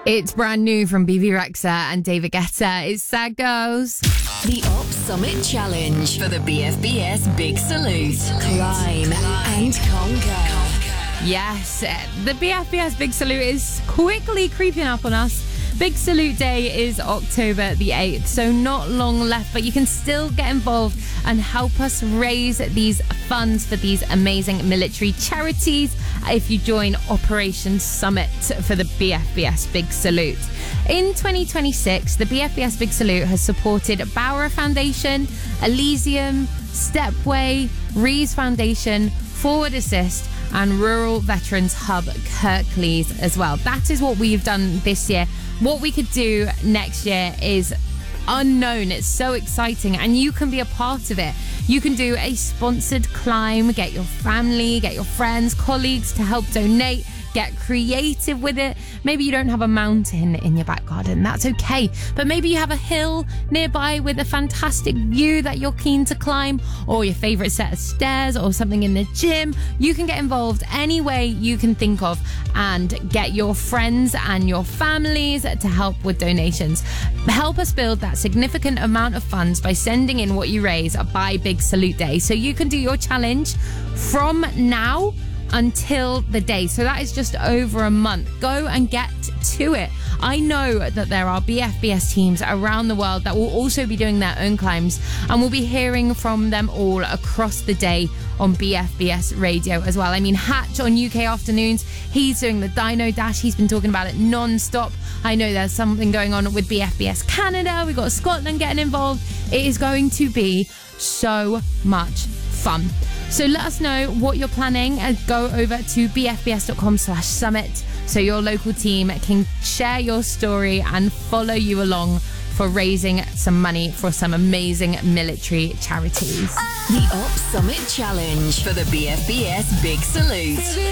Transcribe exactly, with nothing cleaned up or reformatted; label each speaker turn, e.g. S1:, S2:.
S1: It's brand new from B B Rexha and David Guetta. It's Sad Girls.
S2: The Op Summit Challenge for the B F B S Big Salute. Climb and conquer.
S1: Yes, the B F B S Big Salute is quickly creeping up on us. Big Salute Day is October the eighth, so not long left, but you can still get involved and help us raise these funds for these amazing military charities if you join Operation Summit for the B F B S Big Salute. In twenty twenty-six, the B F B S Big Salute has supported Bauer Foundation, Elysium, Stepway, Rees Foundation, Forward Assist, and Rural Veterans Hub Kirklees as well. That is what we've done this year. What we could do next year is unknown. It's so exciting, and you can be a part of it. You can do a sponsored climb, get your family, get your friends, colleagues to help donate. Get creative with it. Maybe you don't have a mountain in your back garden. That's okay. But maybe you have a hill nearby with a fantastic view that you're keen to climb, or your favorite set of stairs, or something in the gym. You can get involved any way you can think of and get your friends and your families to help with donations. Help us build that significant amount of funds by sending in what you raise by Big Salute Day. So you can do your challenge from now until the day. So that is just over a month. Go and get to it. I know that there are B F B S teams around the world that will also be doing their own climbs, and we'll be hearing from them all across the day on B F B S radio as well. I mean, Hatch on U K Afternoons, he's doing the Dino Dash. He's been talking about it non-stop. I know there's something going on with B F B S Canada. We've got Scotland getting involved. It is going to be so much fun. So let us know what you're planning and go over to bfbs.com slash summit so your local team can share your story and follow you along for raising some money for some amazing military charities.
S2: The Op Summit Challenge for the B F B S Big Salute.